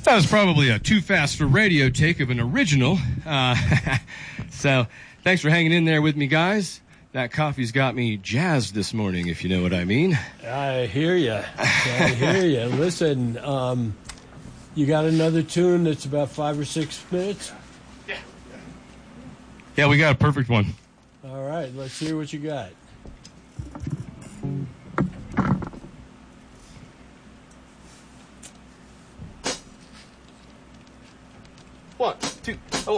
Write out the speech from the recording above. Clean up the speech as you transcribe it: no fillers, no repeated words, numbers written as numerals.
That was probably a too fast for radio take of an original. So thanks for hanging in there with me, guys. That coffee's got me jazzed this morning, if you know what I mean. I hear you. Listen, you got another tune that's about 5 or 6 minutes? Yeah, we got a perfect one. All right, let's hear what you got. One, two, oh.